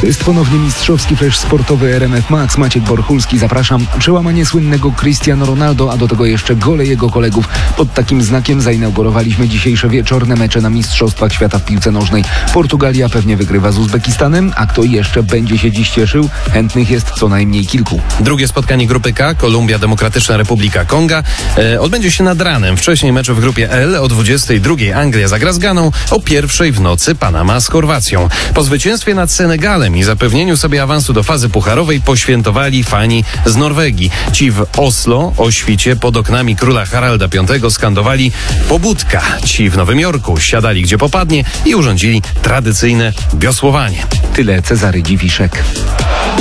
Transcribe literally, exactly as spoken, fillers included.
To jest ponownie mistrzowski flash sportowy R M F Max. Maciek Borchulski, zapraszam. Przełamanie słynnego Cristiano Ronaldo, a do tego jeszcze gole jego kolegów. Pod takim znakiem zainaugurowaliśmy dzisiejsze wieczorne mecze na Mistrzostwach Świata w piłce nożnej. Portugalia pewnie wygrywa z Uzbekistanem, a kto jeszcze będzie się dziś cieszył? Chętnych jest co najmniej kilku. Drugie spotkanie grupy K, Kolumbia Demokratyczna Republika Konga, e, odbędzie się nad ranem. Wcześniej mecz w grupie L o dwudziestej drugiej Anglia zagra z Ganą, o pierwszej w nocy Panama z Chorwacją. Po zwycięstwie nad Senegalem i zapewnieniu sobie awansu do fazy pucharowej poświętowali fani z Norwegii. Ci w Oslo o świcie pod oknami króla Haralda Piątego skandowali pobudka. Ci w Nowym Jorku siadali gdzie popadnie i urządzili tradycyjne wiosłowanie. Tyle Cezary Dziwiszek.